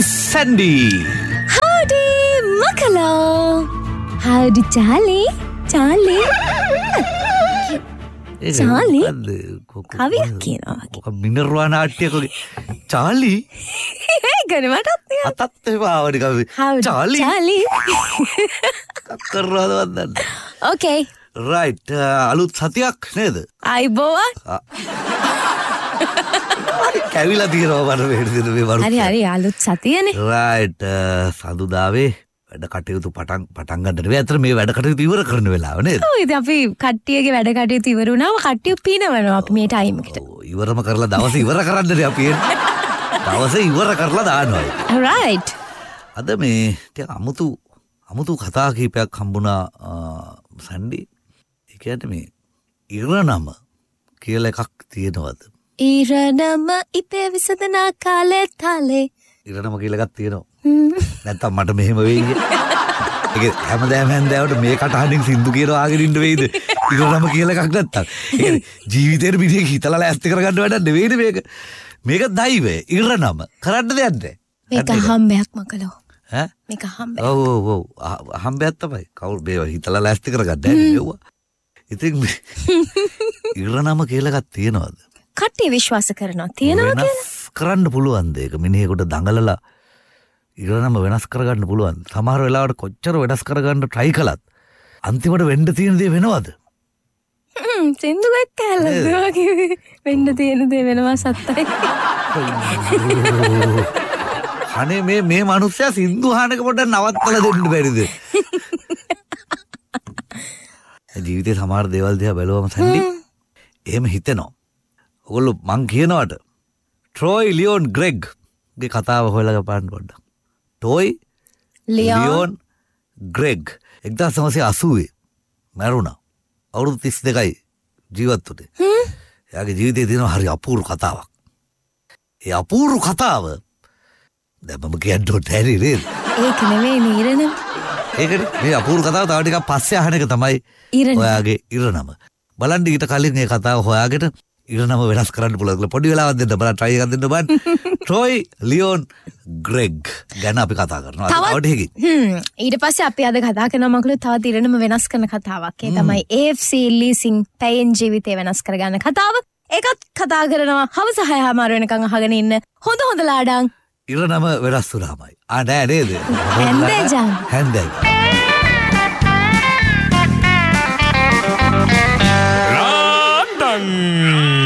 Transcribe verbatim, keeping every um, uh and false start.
Sandy. Howdy, Makala. Howdy, Charlie. Charlie. Charlie. කවියක් කියනවා වගේ. ඔක මිනර්වා නාට්‍යයකගේ. Charlie. ඒකනේ මටත් අතත් ඒවාවනි කවි. Charlie. Charlie. කරනවද වන්දන්න. Okay. Right. අලුත් සතියක් නේද? අයිබෝවන්. කැවිලා තියෙනවා මට මේ දෙන මේ වරුත්. හරි හරි අලුත් සතියනේ. Right. සඳුදාවේ වැඩ කටයුතු පටන් පටන් ගන්නට නෙවෙයි අතර මේ වැඩ කටයුතු ඉවර කරන වෙලාව නේද? ඔව් ඉතින් අපි කට්ටියගේ වැඩ කටයුතු ඉවර වුණාම කට්ටිය පිනවනවා අපි මේ ටයිම් එකට. ඔව් ඉවරම කරලා දවස ඉවර කරන්නනේ අපි එන්නේ. දවස ඉවර කරලා දානවා. Right. අද මේ ටික අමුතු අමුතු කතා කීපයක් හම්බුණා සන්ඩි. ඒ කියන්නේ මේ ඉරණම කියලා එකක් තියෙනවද? ඉරණම ඉපේ විසඳනා කාලේ තාලේ. ඉරණම කියලා එකක් තියෙනවා. නැත්තම් මට මෙහෙම වෙයිද? ඒක හැමදාම හැන්දෑවට මේ කටහඬින් සින්දු කියනවා ආගෙන ඉන්න වෙයිද? ඉරණම කියලා එකක් නැත්තම්. ඒ කියන්නේ ජීවිතේට මිනිහෙක් හිතලා ලෑස්ති කරගන්න වැඩක් නෙවෙයිනේ මේක. මේක දෛවය ඉරණම කරන්න දෙයක් නැහැ. මේක හම්බයක් මකලෝ. ඈ? මේක හම්බයක්. ඔව් ඔව් ඔව් හම්බයක් තමයි. කවුරු මේව හිතලා ලෑස්ති කරගන්න නැහැ නෙවුවා. ඉතින් ඉරණම කියලා එකක් තියෙනවද? කට්ටිය විශ්වාස කරනවා තියෙනවා කියලා. කරන්න පුළුවන් දෙයක මිනිහෙකුට දඟලලා ඉරණම වෙනස් කරගන්න පුළුවන්. සමහර වෙලාවට කොච්චර වෙනස් කරගන්න try කළත් අන්තිමට වෙන්න තියෙන දේ වෙනවද? හ්ම් සින්දුවක් කැලද වගේ වෙන්න තියෙන දේ වෙනවා සත්තයි. අනේ මේ මේ මිනිස්සයා සින්දු අහනක පොඩ්ඩක් නවත්තලා දෙන්න බැරිද? ජීවිතේ සමහර දේවල් දිහා බැලුවම සැන්ඩි එහෙම හිතෙනවා. ඔයගොල්ලෝ මං කියනවට ට්‍රොයි ලියෝන් ග්‍රෙග් ගේ කතාව හොයලා බලන්න පොඩ්ඩක්. ටොයි ලියෝන් ග්‍රෙග් එක්දාස් නවසිය අසූවේ මැරුණා. අවුරුදු තිස් දෙකයි ජීවත් වුණේ. එයාගේ ජීවිතේ තියෙන හරි අපූර්ව කතාවක්. ඒ අපූර්ව කතාව දැන් මම කියන්න ඕනේ නේද? ඒක නෙමෙයි ඉරණම. ඒකනේ මේ අපූර්ව කතාව තව ටිකක් පස්සේ අහන එක තමයි ඔයාගේ ඉරණම. බලන්න ඊට කලින් මේ කතාව හොයාගෙන ඉරණම වෙනස් කරන්න පුළුවන්. පොඩි වෙලාවක් දෙන්න බලන්න try එකක් දෙන්න බලන්න. ට්‍රොයි ලියෝන් ග්‍රෙග් ගැන අපි කතා කරනවා. තවට එකකින්. හ්ම් ඊට පස්සේ අපි අද කතා කරනවා මකලු තවත් ඉරණම වෙනස් කරන කතාවක්. ඒ තමයි A F C ලීසින් පැයෙන් ජීවිතේ වෙනස් කරගන්න කතාව. ඒකත් කතා කරනවා හවස හය හමාර වෙනකන් අහගෙන ඉන්න. හොඳ හොඳ ලාඩම්. ඉරණම වෙනස් වුණාමයි. ආ නෑ නේද? හැන්දේ ජන්. හැන්දේ. රාඩන්